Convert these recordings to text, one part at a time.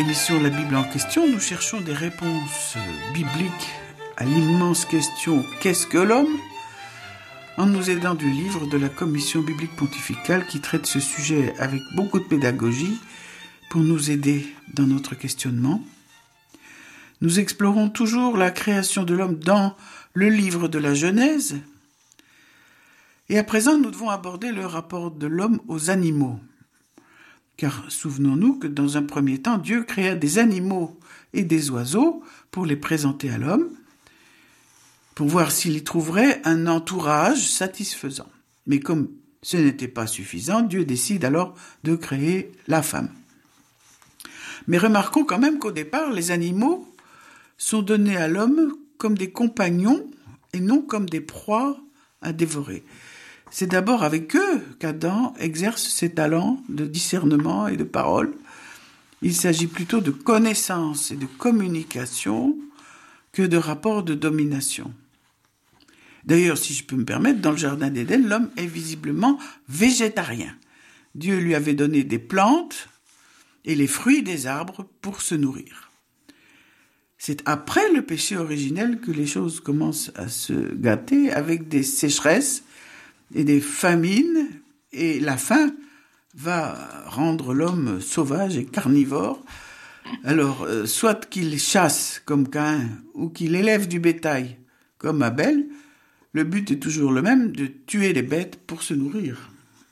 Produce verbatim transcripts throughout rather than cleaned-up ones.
L'émission La Bible en question, nous cherchons des réponses bibliques à l'immense question « Qu'est-ce que l'homme ?», en nous aidant du livre de la Commission biblique pontificale qui traite ce sujet avec beaucoup de pédagogie pour nous aider dans notre questionnement. Nous explorons toujours la création de l'homme dans le livre de la Genèse. Et à présent, nous devons aborder le rapport de l'homme aux animaux. Car souvenons-nous que dans un premier temps, Dieu créa des animaux et des oiseaux pour les présenter à l'homme, pour voir s'il y trouverait un entourage satisfaisant. Mais comme ce n'était pas suffisant, Dieu décide alors de créer la femme. Mais remarquons quand même qu'au départ, les animaux sont donnés à l'homme comme des compagnons et non comme des proies à dévorer. C'est d'abord avec eux qu'Adam exerce ses talents de discernement et de parole. Il s'agit plutôt de connaissance et de communication que de rapports de domination. D'ailleurs, si je peux me permettre, dans le jardin d'Éden, l'homme est visiblement végétarien. Dieu lui avait donné des plantes et les fruits des arbres pour se nourrir. C'est après le péché originel que les choses commencent à se gâter avec des sécheresses et des famines, et la faim va rendre l'homme sauvage et carnivore. Alors, euh, soit qu'il chasse comme Caïn, ou qu'il élève du bétail comme Abel, le but est toujours le même, de tuer les bêtes pour se nourrir.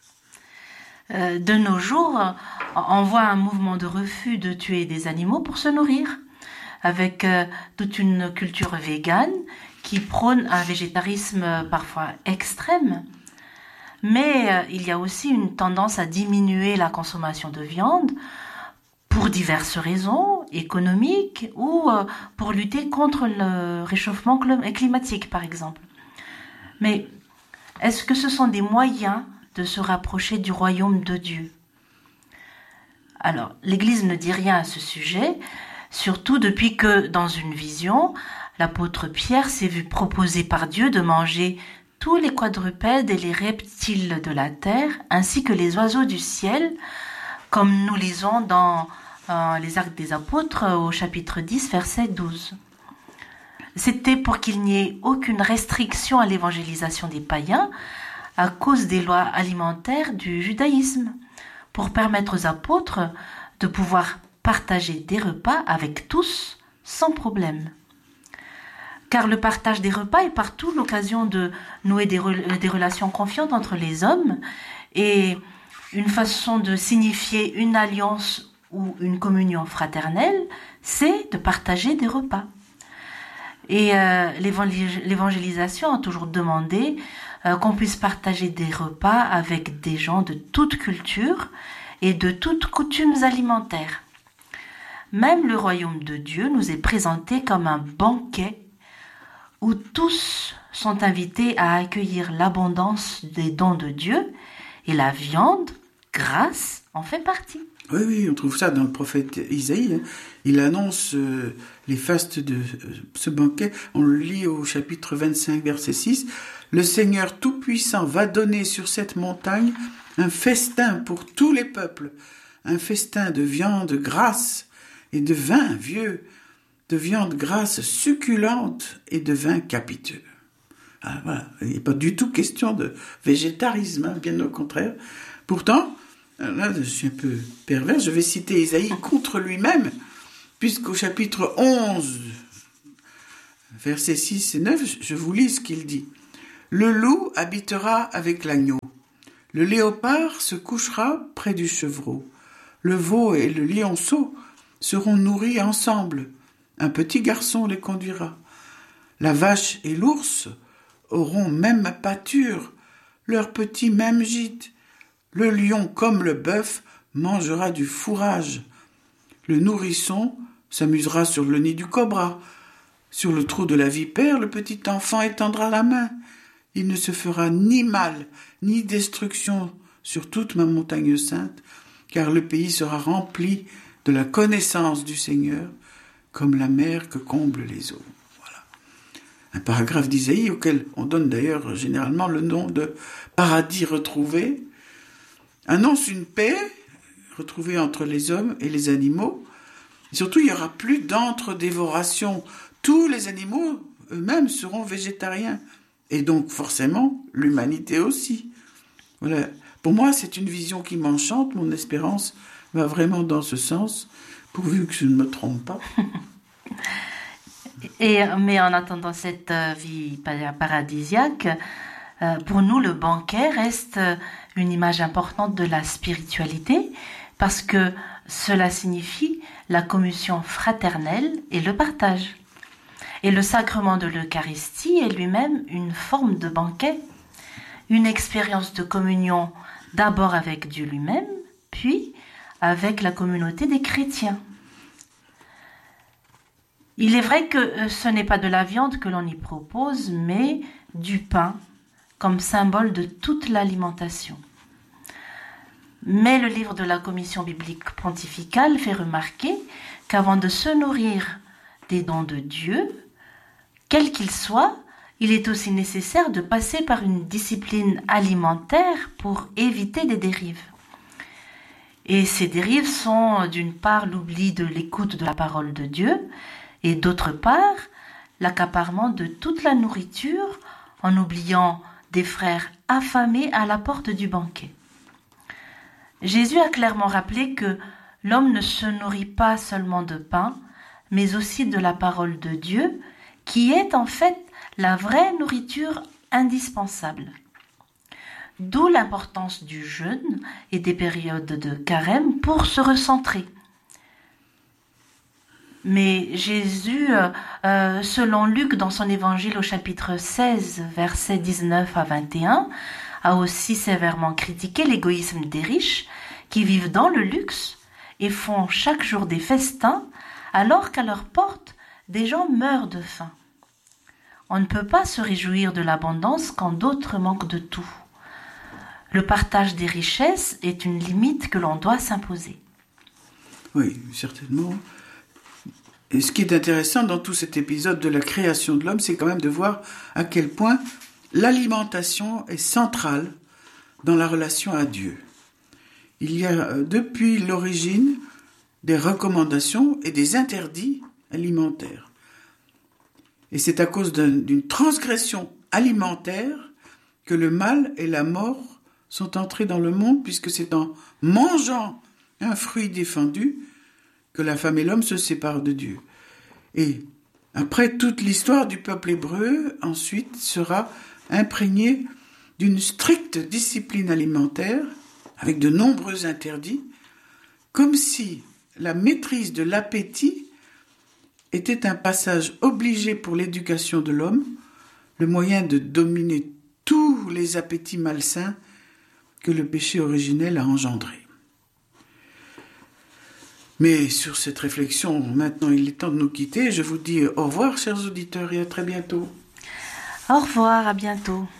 Euh, de nos jours, on voit un mouvement de refus de tuer des animaux pour se nourrir, avec euh, toute une culture végane qui prône un végétarisme parfois extrême. Mais euh, il y a aussi une tendance à diminuer la consommation de viande pour diverses raisons, économiques ou euh, pour lutter contre le réchauffement climatique, par exemple. Mais est-ce que ce sont des moyens de se rapprocher du royaume de Dieu ? Alors, l'Église ne dit rien à ce sujet, surtout depuis que, dans une vision, l'apôtre Pierre s'est vu proposer par Dieu de manger tous les quadrupèdes et les reptiles de la terre, ainsi que les oiseaux du ciel, comme nous lisons dans euh, les Actes des Apôtres au chapitre dix, verset douze. C'était pour qu'il n'y ait aucune restriction à l'évangélisation des païens à cause des lois alimentaires du judaïsme, pour permettre aux apôtres de pouvoir partager des repas avec tous sans problème. Car le partage des repas est partout l'occasion de nouer des, re- des relations confiantes entre les hommes et une façon de signifier une alliance ou une communion fraternelle, c'est de partager des repas. Et euh, l'évangé- l'évangélisation a toujours demandé euh, qu'on puisse partager des repas avec des gens de toute culture et de toutes coutumes alimentaires. Même le royaume de Dieu nous est présenté comme un banquet où tous sont invités à accueillir l'abondance des dons de Dieu, et la viande, grâce, en fait partie. Oui, oui, on trouve ça dans le prophète Isaïe. Hein. Il annonce euh, les fastes de euh, ce banquet. On le lit au chapitre vingt-cinq, verset six. « Le Seigneur Tout-Puissant va donner sur cette montagne un festin pour tous les peuples, un festin de viande grasse et de vin vieux, de viande grasse succulente et de vin capiteux. » Ah, voilà. Il n'est pas du tout question de végétarisme, hein, bien au contraire. Pourtant, là, je suis un peu pervers, je vais citer Isaïe contre lui-même, puisqu'au chapitre onze, versets six et neuf, je vous lis ce qu'il dit. « Le loup habitera avec l'agneau, le léopard se couchera près du chevreau, le veau et le lionceau seront nourris ensemble, un petit garçon les conduira. La vache et l'ours auront même pâture, leur petit même gîte. Le lion comme le bœuf mangera du fourrage. Le nourrisson s'amusera sur le nid du cobra. Sur le trou de la vipère, le petit enfant étendra la main. Il ne se fera ni mal, ni destruction sur toute ma montagne sainte, car le pays sera rempli de la connaissance du Seigneur, comme la mer que comblent les eaux. » Voilà. Un paragraphe d'Isaïe auquel on donne d'ailleurs généralement le nom de paradis retrouvé, annonce une paix retrouvée entre les hommes et les animaux, Surtout, il n'y aura plus d'entre-dévoration. Tous les animaux eux-mêmes seront végétariens. Et donc, forcément, l'humanité aussi. Voilà. Pour moi, c'est une vision qui m'enchante. Mon espérance va vraiment dans ce sens, pourvu que je ne me trompe pas. Et, mais en attendant cette vie paradisiaque, pour nous, le banquet reste une image importante de la spiritualité, parce que cela signifie la communion fraternelle et le partage. Et le sacrement de l'Eucharistie est lui-même une forme de banquet, une expérience de communion d'abord avec Dieu lui-même, puis avec la communauté des chrétiens. Il est vrai que ce n'est pas de la viande que l'on y propose, mais du pain, comme symbole de toute l'alimentation. Mais le livre de la Commission biblique pontificale fait remarquer qu'avant de se nourrir des dons de Dieu, quels qu'ils soient, il est aussi nécessaire de passer par une discipline alimentaire pour éviter des dérives. Et ces dérives sont d'une part l'oubli de l'écoute de la parole de Dieu et d'autre part l'accaparement de toute la nourriture en oubliant des frères affamés à la porte du banquet. Jésus a clairement rappelé que l'homme ne se nourrit pas seulement de pain, mais aussi de la parole de Dieu, qui est en fait la vraie nourriture indispensable. D'où l'importance du jeûne et des périodes de carême pour se recentrer. Mais Jésus, euh, selon Luc dans son évangile au chapitre seize, versets dix-neuf à vingt et un, a aussi sévèrement critiqué l'égoïsme des riches qui vivent dans le luxe et font chaque jour des festins alors qu'à leur porte, des gens meurent de faim. On ne peut pas se réjouir de l'abondance quand d'autres manquent de tout. Le partage des richesses est une limite que l'on doit s'imposer. Oui, certainement. Et ce qui est intéressant dans tout cet épisode de la création de l'homme, c'est quand même de voir à quel point l'alimentation est centrale dans la relation à Dieu. Il y a depuis l'origine des recommandations et des interdits alimentaires. Et c'est à cause d'une transgression alimentaire que le mal et la mort sont entrés dans le monde, puisque c'est en mangeant un fruit défendu que la femme et l'homme se séparent de Dieu. Et après, toute l'histoire du peuple hébreu, ensuite, sera imprégnée d'une stricte discipline alimentaire, avec de nombreux interdits, comme si la maîtrise de l'appétit était un passage obligé pour l'éducation de l'homme, le moyen de dominer tous les appétits malsains que le péché originel a engendrés. Mais sur cette réflexion, maintenant il est temps de nous quitter. Je vous dis au revoir, chers auditeurs, et à très bientôt. Au revoir, à bientôt.